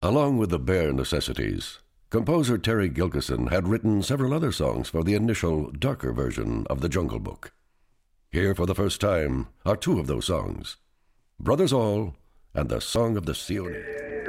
Along with the bare necessities, composer Terry Gilkyson had written several other songs for the initial, darker version of The Jungle Book. Here for the first time are two of those songs, Brothers All and The Song of the Seeonee.